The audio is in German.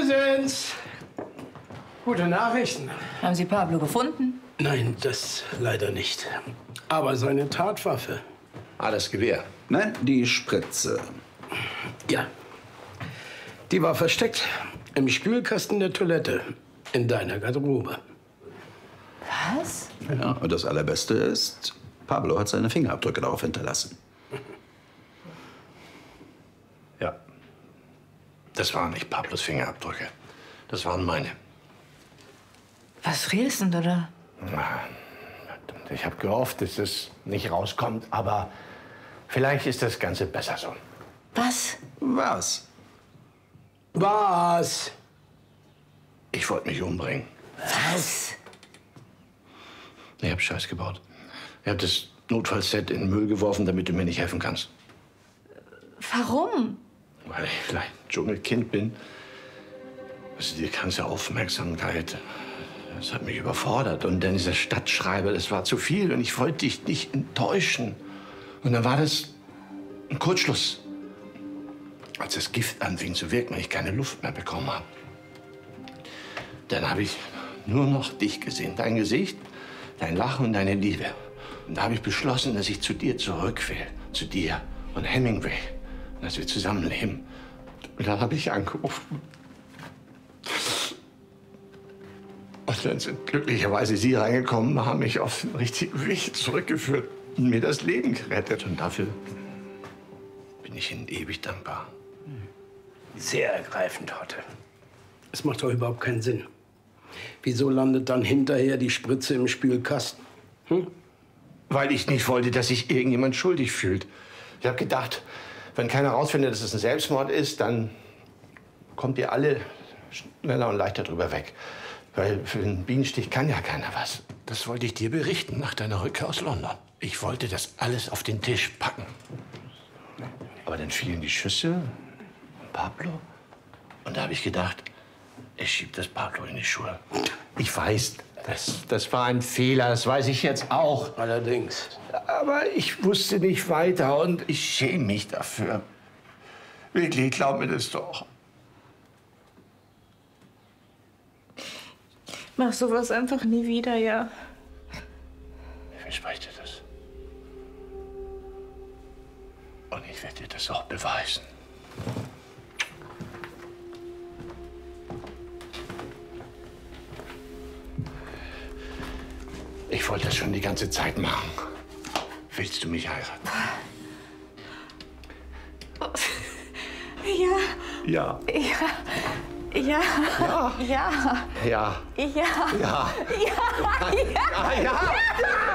sind's. Gute Nachrichten. Haben Sie Pablo gefunden? Nein, das leider nicht. Aber seine Tatwaffe. Ah, das Gewehr. Nein, die Spritze. Ja. Die war versteckt im Spülkasten der Toilette in deiner Garderobe. Was? Ja, und das Allerbeste ist, Pablo hat seine Fingerabdrücke darauf hinterlassen. Ja. Das waren nicht Pablos Fingerabdrücke. Das waren meine. Was redest denn du da? Ich habe gehofft, dass es nicht rauskommt, aber vielleicht ist das Ganze besser so. Was? Was? Was? Ich wollte mich umbringen. Was? Ich habe Scheiß gebaut. Ich habe das Notfallset in den Müll geworfen, damit du mir nicht helfen kannst. Warum? Weil ich vielleicht Dschungelkind bin. Also die ganze Aufmerksamkeit, das hat mich überfordert. Und dann dieser Stadtschreiber, das war zu viel. Und ich wollte dich nicht enttäuschen. Und dann war das ein Kurzschluss. Als das Gift anfing zu wirken und ich keine Luft mehr bekommen habe. Dann habe ich nur noch dich gesehen. Dein Gesicht, dein Lachen und deine Liebe. Und da habe ich beschlossen, dass ich zu dir zurück will. Zu dir und Hemingway. Und dass wir zusammenleben. Und dann habe ich angerufen. Und dann sind glücklicherweise Sie reingekommen, haben mich auf den richtigen Weg zurückgeführt und mir das Leben gerettet. Und dafür bin ich Ihnen ewig dankbar. Sehr ergreifend, Hotte. Es macht doch überhaupt keinen Sinn. Wieso landet dann hinterher die Spritze im Spülkasten? Hm? Weil ich nicht wollte, dass sich irgendjemand schuldig fühlt. Ich habe gedacht, wenn keiner rausfindet, dass es ein Selbstmord ist, dann kommt ihr alle schneller und leichter drüber weg. Weil für einen Bienenstich kann ja keiner was. Das wollte ich dir berichten nach deiner Rückkehr aus London. Ich wollte das alles auf den Tisch packen. Aber dann fielen die Schüsse und Pablo. Und da habe ich gedacht, ich schieb das Pablo in die Schuhe. Ich weiß, das war ein Fehler, das weiß ich jetzt auch. Allerdings. Aber ich wusste nicht weiter und ich schäme mich dafür. Wirklich, glaub mir das doch. Mach sowas einfach nie wieder, ja. Ich verspreche dir das. Und ich werde dir das auch beweisen. Ich wollte das schon die ganze Zeit machen. Willst du mich heiraten? Ja. Ja. Ja. Ja. Ja. Ja. Ja. Ja. Ja. Ja. Ja. Ja.